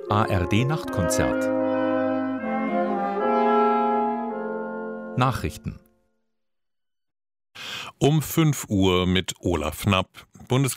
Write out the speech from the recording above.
ARD Nachtkonzert. Nachrichten. Um 5 Uhr mit Olaf Knapp.